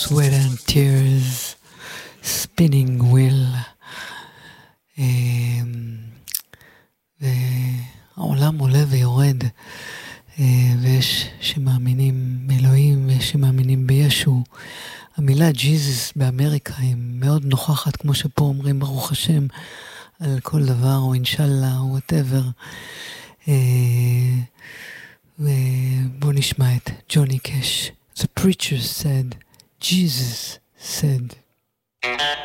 Sweat and Tears, Spinning Wheel. והעולם עולה ויורד, ויש שמאמינים באלוהים ויש שמאמינים בישו. המילה ג'יזוס באמריקה היא מאוד נוכחת, כמו שפה אומרים ברוך השם על כל דבר, או אינשאללה או whatever. ובוא נשמע את ג'וני קאש. The preacher said, Jesus said.